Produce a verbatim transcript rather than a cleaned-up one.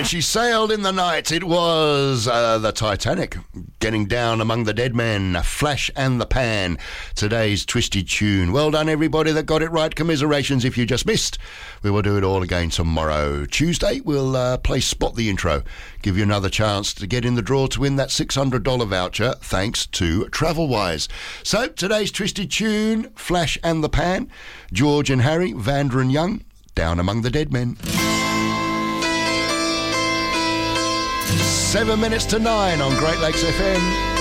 And she sailed in the night. It was uh, the Titanic getting down among the dead men. Flash and the Pan. Today's twisted tune. Well done, everybody that got it right. Commiserations if you just missed. We will do it all again tomorrow. Tuesday, we'll uh, play Spot the Intro. Give you another chance to get in the draw to win that six hundred dollars voucher thanks to TravelWise. So, today's twisted tune, Flash and the Pan. George and Harry, Vanda and Young, Down Among the Dead Men. Seven minutes to nine on Great Lakes F M.